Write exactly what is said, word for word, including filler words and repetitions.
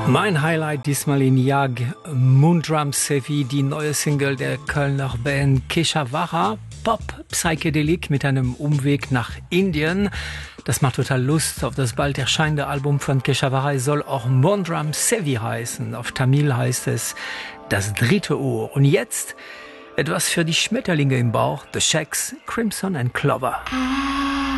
Mein Highlight diesmal in Jag, Moondrum Sevi, die neue Single der Kölner Band Keshavara, Pop Psychedelik mit einem Umweg nach Indien. Das macht total Lust auf das bald erscheinende Album von Keshavara. Es soll auch Moondrum Sevi heißen. Auf Tamil heißt es das dritte Ohr. Und jetzt etwas für die Schmetterlinge im Bauch, The Shacks, Crimson and Clover.